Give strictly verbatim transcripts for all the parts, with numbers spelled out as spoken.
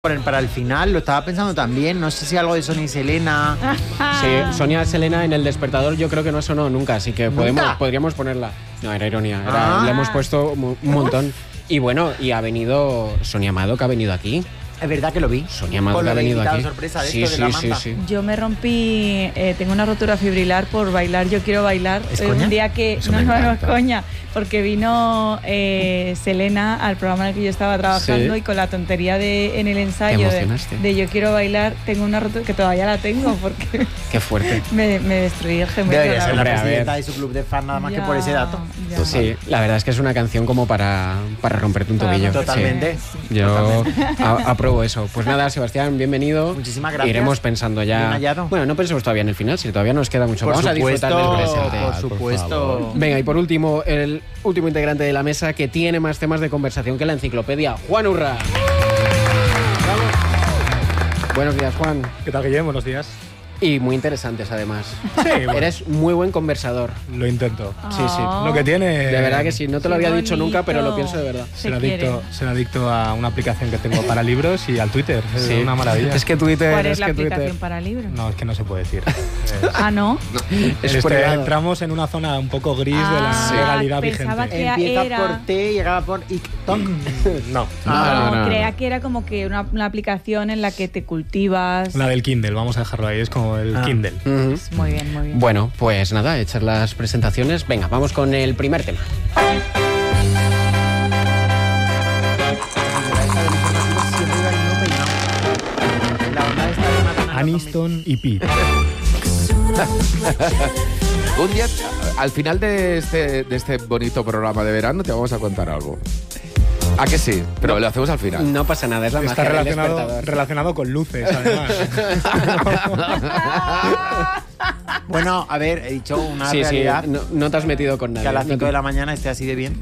para el final, lo estaba pensando también, no sé si algo de Sonia y Selena. Sí, Sonia Selena en El Despertador yo creo que no sonó nunca, así que podemos, podríamos ponerla. No, era ironía, era, Ah. le hemos puesto un montón. Y bueno, y ha venido Sonia Amado, que ha venido aquí. Es verdad que lo vi. Sonia Amado Con que lo ha de venido invitado aquí. sorpresa de Sí, esto de sí, la sí, manta. sí. Yo me rompí, eh, tengo una rotura fibrilar por bailar Yo Quiero Bailar. ¿Es Eh, coña? Un día que, Eso no, me no, no es encanta. coña, porque vino eh, Selena al programa en el que yo estaba trabajando Sí. y con la tontería de en el Te ensayo de, emocionaste. de Yo Quiero Bailar, tengo una rotura que todavía la tengo porque Qué fuerte. me, me destruí el gemelo. Debería la ser la Hombre, a presidenta ver. de su club de fans nada más que Ya, por ese dato. ya. Sí, la verdad es que es una canción como para, para romperte un Para tobillo. romper- Totalmente. Sí. Yo a- apruebo eso. Pues nada, Sebastián, bienvenido. Muchísimas gracias. Iremos pensando Bien ya. hallado. Bueno, no pensemos todavía en el final, si todavía nos queda mucho. Por Vamos a disfrutar supuesto, del presente. por por supuesto. favor. Venga, y por último, el último integrante de la mesa que tiene más temas de conversación que la enciclopedia, Juan Urra. Vamos. Buenos días, Juan. ¿Qué tal, Guillem? Buenos días. Y muy interesantes, además. Sí, bueno, Eres muy buen conversador. lo intento. Sí, sí. Oh, Lo que tiene... De verdad que sí, no te lo qué había dicho nunca, pero lo bonito. pienso de verdad. Se Ser quiere. adicto, ser adicto a una aplicación que tengo para libros y al Twitter. Es Sí. una maravilla. Es que Twitter. ¿Cuál es la que aplicación Twitter. para libros? No, es que no se puede decir. Es- Ah, ¿no? Es este, privado. entramos en una zona un poco gris de la Ah, legalidad pensaba vigente. que Empieza era- por T y llegaba por TikTok. No. Ah, no, no, no, creía no. que era como que una, una aplicación en la que te cultivas. La del Kindle, vamos a dejarlo ahí. Es como el Ah. Kindle. Ujú. Muy bien, muy bien. Bueno, pues nada, echar las presentaciones. Venga, vamos con el primer tema. La onda esta de Matanazo Aniston y Pete. Un día, al final de este, de este bonito programa de verano, te vamos a contar algo. ¿A que sí? Pero lo hacemos al final. No pasa nada, es la Está magia del relacionado, despertador. relacionado con luces, además. Bueno, a ver, he dicho una Sí, sí, realidad no, no te has metido con nadie. que a las No cinco te- de la mañana esté así de bien.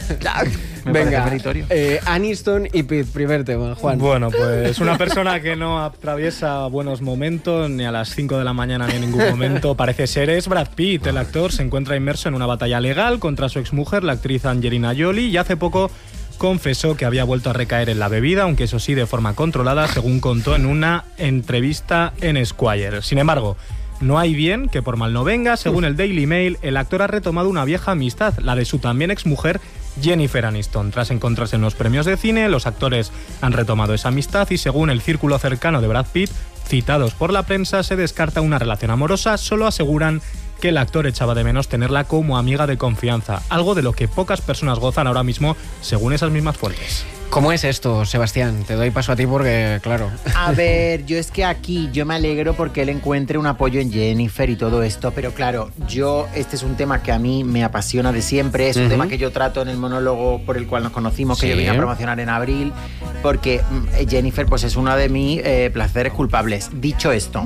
Me Venga, parece meritorio. eh, Aniston y Pete, primer tema, Juan. Bueno, pues una persona que no atraviesa buenos momentos ni a las cinco de la mañana ni en ningún momento parece ser es Brad Pitt. El actor se encuentra inmerso en una batalla legal contra su exmujer, la actriz Angelina Jolie, y hace poco confesó que había vuelto a recaer en la bebida, aunque eso sí de forma controlada, según contó en una entrevista en Esquire. Sin embargo, no hay bien que por mal no venga. Según el Daily Mail, el actor ha retomado una vieja amistad, la de su también exmujer Jennifer Aniston. Tras encontrarse en los premios de cine, los actores han retomado esa amistad y según el círculo cercano de Brad Pitt, citados por la prensa, se descarta una relación amorosa. Solo aseguran que el actor echaba de menos tenerla como amiga de confianza, algo de lo que pocas personas gozan ahora mismo, según esas mismas fuentes. ¿Cómo es esto, Sebastián? Te doy paso a ti porque, claro. A ver, yo es que aquí yo me alegro porque él encuentre un apoyo en Jennifer y todo esto, pero claro, yo, este es un tema que a mí me apasiona de siempre, es un Ujú. tema que yo trato en el monólogo por el cual nos conocimos, que Sí. yo vine a promocionar en abril, porque mm, Jennifer pues es uno de mis eh, placeres culpables. Dicho esto,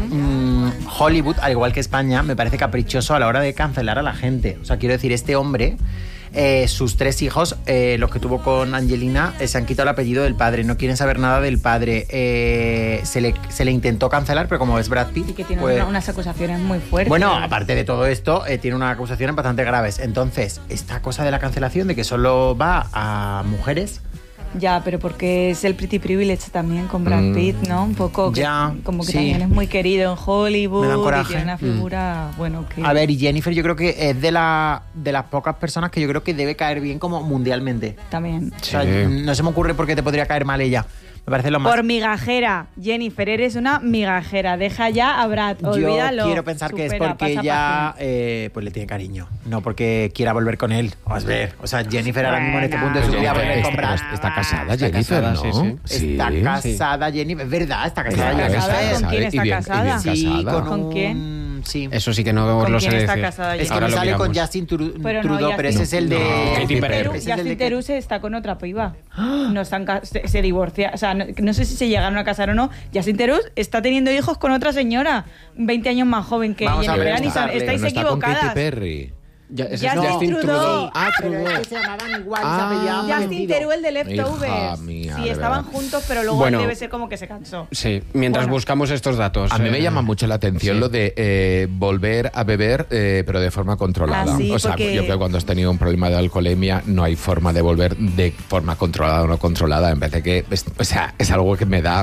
mm, Hollywood, al igual que España, me parece caprichoso a la hora de cancelar a la gente. O sea, quiero decir, este hombre... Eh, sus tres hijos, eh, los que tuvo con Angelina, eh, se han quitado el apellido del padre, no quieren saber nada del padre. Eh, se, le, se le intentó cancelar, pero como es Brad Pitt... Y que tiene pues- una- unas acusaciones muy fuertes. bueno, aparte de todo esto, eh, tiene unas acusaciones bastante graves. Entonces, esta cosa de la cancelación, de que solo va a mujeres... Ya, pero porque es el pretty privilege también con Brad Mm. Pitt, ¿no? Un poco que, Ya, como que sí. también es muy querido en Hollywood. Me dan Y coraje. tiene una figura, bueno, que... A ver, y Jennifer yo creo que es de, la, de las pocas personas que yo creo que debe caer bien como mundialmente. También. O sea, Sí. no se me ocurre por qué te podría caer mal ella. Me parece lo más... Por migajera, Jennifer, eres una migajera. Deja ya a Brad, olvídalo. Yo quiero pensar que es Supera, porque pasa ella página. eh, pues le tiene cariño, no porque quiera volver con él. Vamos a ver, o sea, Jennifer ahora mismo en este Bueno. punto de su vida Jennifer volver con está, Brad. está- está casada, Está Jennifer, casada, ¿no? sí, Está Sí. casada Jennifer, es verdad, está casada Está Jennifer. casada, ¿con quién y está bien- y bien casada? Sí, casada. con, ¿Con un- quién? Sí. Eso sí que no os ¿Con lo quién sé está decir. casada Es que Ahora me lo sale con miramos. Justin Tru- Pero no, Trudeau, pero ese es el de... No, Katy Perry. Perú, Ese es el Justin de que- Theroux se está con otra piba. No están ca- se, se divorcia, o sea, no, no sé si se llegaron a casar o no. Justin Theroux está teniendo hijos con otra señora, veinte años más joven que Vamos a Jennifer ver, Aniston. buscarle. Estáis Pero no está con equivocadas. Katy Perry. Ya, ese Justin es Justin Trudeau. Trudeau. Ah, Trudeau. pero es que se llamaban igual, Ah. se apellidaban Justin parecido. Theroux, el de Hija Leftovers. mía, sí, de estaban verdad. juntos, pero luego Bueno. debe ser como que se cansó. Sí, mientras Bueno. buscamos estos datos. A mí me eh, llama mucho la atención sí. lo de eh, volver a beber, eh, pero de forma controlada. Ah, sí, o sea, porque- yo creo que cuando has tenido un problema de alcoholemia no hay forma de volver de forma controlada o no controlada. Me parece que, es, o sea, es algo que me da